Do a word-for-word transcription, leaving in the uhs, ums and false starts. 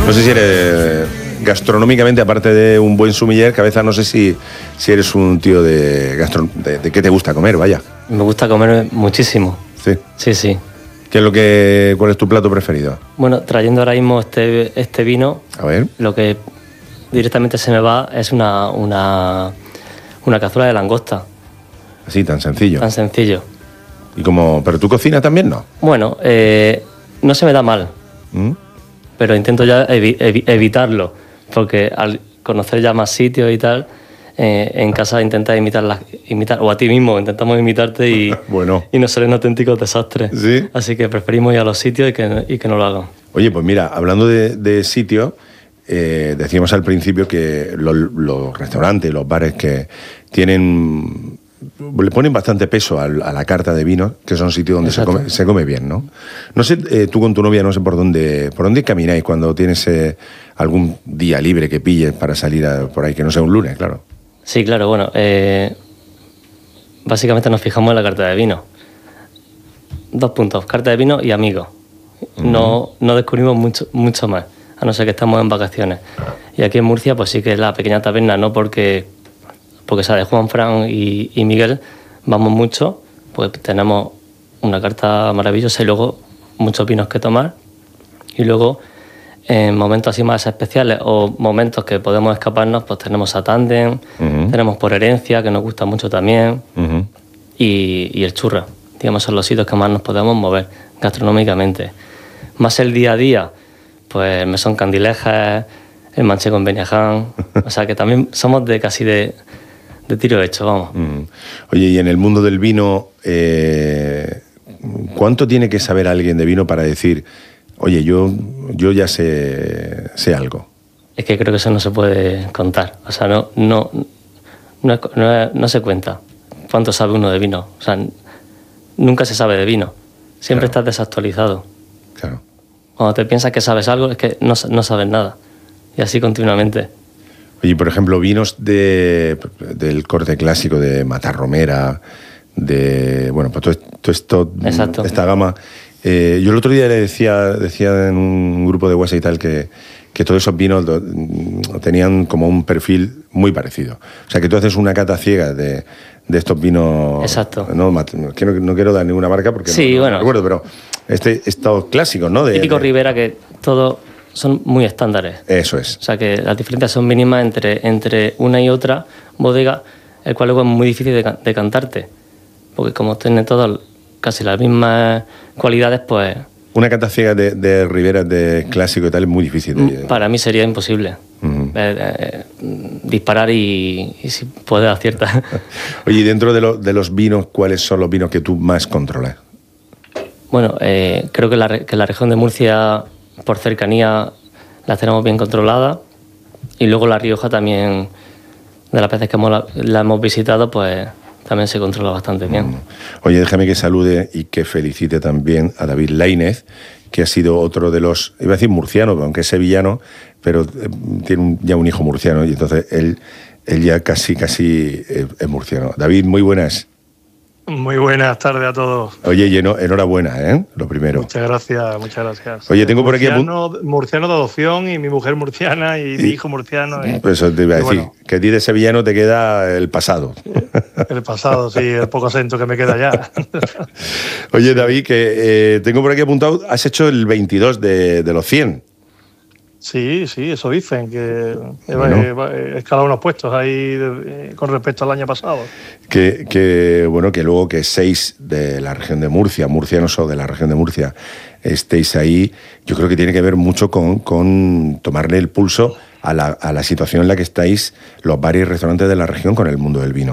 No sé si eres gastronómicamente, aparte de un buen sumiller, Cabeza, no sé si, si eres un tío de, gastro, de, de qué te gusta comer, vaya. Me gusta comer muchísimo. Sí. Sí, sí. ¿Qué es lo que, cuál es tu plato preferido? Bueno, trayendo ahora mismo este, este vino, A ver. lo que directamente se me va es una, una, una cazuela de langosta. Así, tan sencillo. Tan sencillo. Y como, ¿pero tú cocinas también, no? Bueno, eh, no se me da mal, ¿Mm? pero intento ya evi evi evitarlo, porque al conocer ya más sitios y tal, eh, en casa intentas imitar, las, imitar, o a ti mismo intentamos imitarte y, bueno. y nos salen auténticos desastres. ¿Sí? Así que preferimos ir a los sitios y que, y que no lo hagan. Oye, pues mira, hablando de, de sitios, eh, decíamos al principio que los, los restaurantes, los bares que tienen... le ponen bastante peso a, a la carta de vino, que son sitios donde se come, se come bien, ¿no? No sé, eh, tú con tu novia no sé por dónde por dónde camináis cuando tienes eh, algún día libre que pilles para salir a, por ahí, que no sea un lunes, claro. Sí, claro, bueno, eh, básicamente nos fijamos en la carta de vino. Dos puntos, carta de vino y amigos. Uh-huh. No, no descubrimos mucho, mucho más, a no ser que estamos en vacaciones. Y aquí en Murcia, pues sí que es la pequeña taberna, no porque... porque sabe, Juan Fran y, y Miguel vamos mucho, pues tenemos una carta maravillosa y luego muchos vinos que tomar. Y luego, en momentos así más especiales o momentos que podemos escaparnos, pues tenemos a Tándem, uh-huh. tenemos Por Herencia, que nos gusta mucho también, uh-huh. y, y el Churra. Digamos, son los sitios que más nos podemos mover gastronómicamente. Más el día a día, pues el Mesón Candilejas, el Manchego en Beniaján, o sea que también somos de casi de... de tiro hecho, vamos. Mm. Oye, y en el mundo del vino, eh, ¿cuánto tiene que saber alguien de vino para decir, oye, yo, yo ya sé, sé algo? Es que creo que eso no se puede contar. O sea, no, no, no, no, no se cuenta cuánto sabe uno de vino. O sea, nunca se sabe de vino. Siempre claro. estás desactualizado. Claro. Cuando te piensas que sabes algo, es que no, no sabes nada. Y así continuamente. Oye, por ejemplo, vinos de, del corte clásico de Matarromera, de, bueno, pues todo, todo esto, Exacto. esta gama. Eh, yo el otro día le decía, decía en un grupo de WhatsApp y tal que, que todos esos vinos do, tenían como un perfil muy parecido. O sea, que tú haces una cata ciega de, de estos vinos... Exacto. No, no, no quiero dar ninguna marca porque sí, no, no bueno, recuerdo, pero este, estos clásicos, ¿no? De, típico de... Ribera que todo... son muy estándares. Eso es. O sea que las diferencias son mínimas entre, entre una y otra bodega, el cual luego es muy difícil de, de cantarte. Porque como tienen todas casi las mismas cualidades, pues... Una cata ciega de, de Riberas de clásico y tal es muy difícil. De... Para mí sería imposible. Uh-huh. eh, eh, disparar y, y si puedes aciertar. Oye, y dentro de, lo, de los vinos, ¿cuáles son los vinos que tú más controlas? Bueno, eh, creo que la, que la región de Murcia... por cercanía las tenemos bien controladas y luego La Rioja también, de las veces que hemos, la, la hemos visitado, pues también se controla bastante bien. Oye, déjame que salude y que felicite también a David Lainez, que ha sido otro de los, iba a decir murciano, aunque es sevillano, pero tiene un, ya un hijo murciano y entonces él, él ya casi, casi es murciano. David, muy buenas. Muy buenas tardes a todos. Oye, y enhorabuena, ¿eh? Lo primero. Muchas gracias, muchas gracias. Oye, tengo por aquí... Murciano, murciano de adopción y mi mujer murciana y, y mi hijo murciano. Y, pues eso te iba a decir, bueno, que a ti de sevillano te queda el pasado. El pasado, sí, el poco acento que me queda ya. Oye, David, que eh, tengo por aquí apuntado, has hecho el veintidós de, de los cien. Sí, sí, eso dicen, que bueno. he escalado unos puestos ahí de, con respecto al año pasado. Que, que, bueno, que luego que seis de la región de Murcia, murcianos o de la región de Murcia, estéis ahí, yo creo que tiene que ver mucho con, con tomarle el pulso a la, a la situación en la que estáis los bares y restaurantes de la región con el mundo del vino.